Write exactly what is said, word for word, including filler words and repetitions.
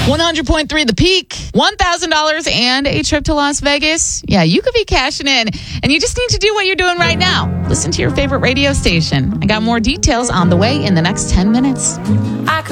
one hundred point three The Peak, one thousand dollars and a trip to Las Vegas. Yeah, you could be cashing in, and you just need to do what you're doing right now. Listen to your favorite radio station. I got more details on the way in the next ten minutes.